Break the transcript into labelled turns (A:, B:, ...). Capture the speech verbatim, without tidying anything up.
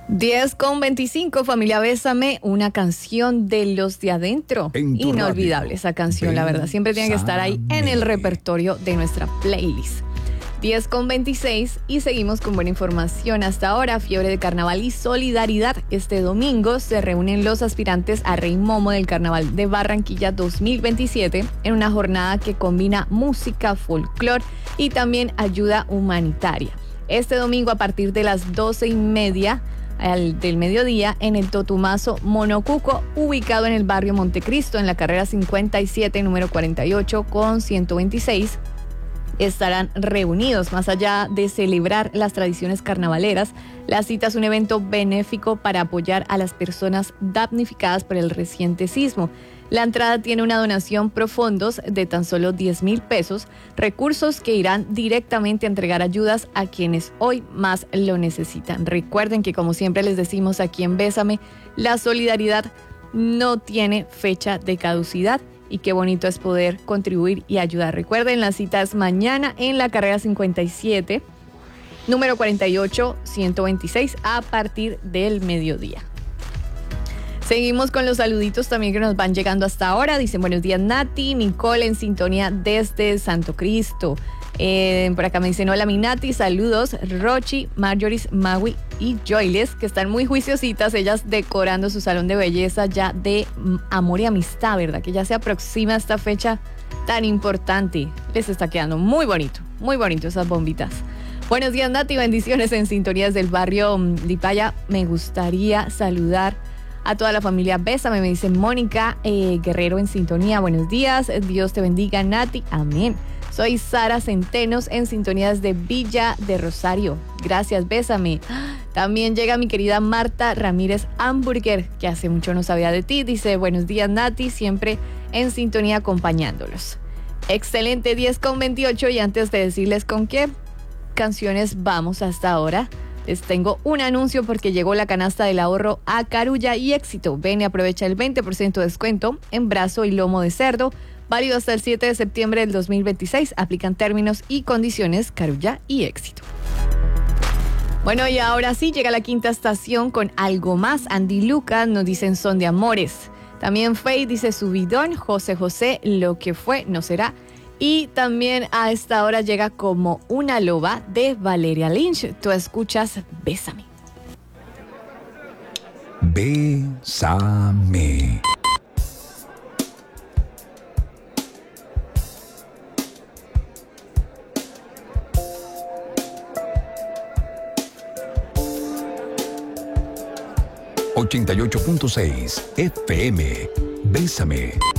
A: diez con veinticinco, familia Bésame, una canción de los de adentro. Inolvidable radio. Esa canción, Bésame. La verdad. Siempre tiene que estar ahí en el repertorio de nuestra playlist. diez con veintiséis y seguimos con buena información. Hasta ahora, Fiebre de Carnaval y Solidaridad. Este domingo se reúnen los aspirantes a Rey Momo del Carnaval de Barranquilla dos mil veintisiete en una jornada que combina música, folclor y también ayuda humanitaria. Este domingo a partir de las doce y media al del mediodía en el Totumazo Monocuco, ubicado en el barrio Montecristo, en la carrera cincuenta y siete, número cuarenta y ocho con ciento veintiséis. Estarán reunidos. Más allá de celebrar las tradiciones carnavaleras, la cita es un evento benéfico para apoyar a las personas damnificadas por el reciente sismo. La entrada tiene una donación pro fondos de tan solo diez mil pesos, recursos que irán directamente a entregar ayudas a quienes hoy más lo necesitan. Recuerden que, como siempre les decimos aquí en Bésame, la solidaridad no tiene fecha de caducidad. Y qué bonito es poder contribuir y ayudar. Recuerden, la cita es mañana en la carrera cincuenta y siete, número cuarenta y ocho, ciento veintiséis, a partir del mediodía. Seguimos con los saluditos también que nos van llegando hasta ahora. Dicen, buenos días, Nati, Nicole en sintonía desde Santo Cristo. Eh, por acá me dicen, hola mi Nati, saludos, Rochi, Marjorie, Maui y Joyles, que están muy juiciositas, ellas decorando su salón de belleza ya de amor y amistad, ¿verdad? Que ya se aproxima esta fecha tan importante. Les está quedando muy bonito, muy bonito esas bombitas. Buenos días, Nati, bendiciones en sintonías del barrio Lipaya. Me gustaría saludar a toda la familia Bésame, me dice Mónica eh, Guerrero en sintonía. Buenos días, Dios te bendiga, Nati, amén. Soy Sara Centenos en sintonías de Villa de Rosario. Gracias, Bésame. También llega mi querida Marta Ramírez Hamburger, que hace mucho no sabía de ti. Dice, buenos días, Nati, siempre en sintonía acompañándolos. Excelente, diez con veintiocho. Y antes de decirles con qué canciones vamos hasta ahora, les tengo un anuncio porque llegó la canasta del ahorro a Carulla y Éxito. Ven y aprovecha el veinte por ciento de descuento en brazo y lomo de cerdo, válido hasta el siete de septiembre del dos mil veintiséis. Aplican términos y condiciones. Carulla y Éxito. Bueno, y ahora sí llega la quinta estación con algo más. Andy Lucas nos dicen Son de Amores. También Faye dice Subidón. José José, Lo que fue no será. Y también a esta hora llega Como una loba de Valeria Lynch. Tú escuchas Bésame.
B: Bésame. ochenta y ocho punto seis F M. Bésame.